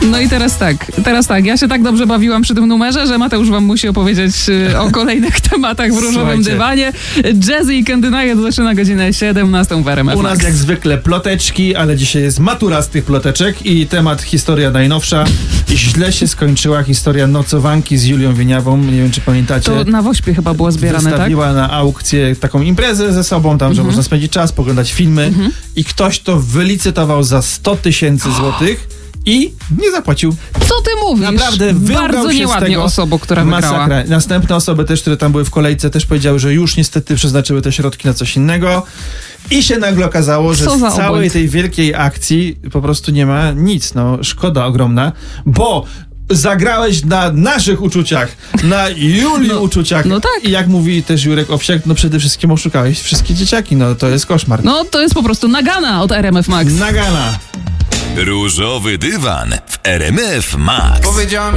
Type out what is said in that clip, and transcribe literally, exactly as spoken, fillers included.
No i teraz tak, teraz tak, ja się tak dobrze bawiłam przy tym numerze, że Mateusz wam musi opowiedzieć y, o kolejnych tematach w różowym Słuchajcie. dywanie. Jazzy i Candy Night zaczyna godzinę siedemnastą w R M F U nas Max. jak zwykle ploteczki, ale dzisiaj jest matura z tych ploteczek i temat historia najnowsza. Źle się skończyła historia nocowanki z Julią Wieniawą. Nie wiem, czy pamiętacie. To na Wośpie chyba było zbierane, tak? Wystawiła na aukcję taką imprezę ze sobą, tam, że można spędzić czas, poglądać filmy i ktoś to wylicytował za sto tysięcy złotych i nie zapłacił. Co ty mówisz? Naprawdę wyłgał Bardzo się z nieładnie tego. osobą, która wygrała. Masakra. Następne osoby też, które tam były w kolejce, też powiedziały, że już niestety przeznaczyły te środki na coś innego. I się nagle okazało, że Co za z całej obłęd. tej wielkiej akcji po prostu nie ma nic. No, szkoda ogromna, bo zagrałeś na naszych uczuciach, na Julii No, uczuciach. no tak. I jak mówi też Jurek Owsiak, no przede wszystkim oszukałeś wszystkie dzieciaki. No to jest koszmar. No to jest po prostu nagana od R M F Max. Nagana. Różowy dywan w R M F Max. Powiedziała mi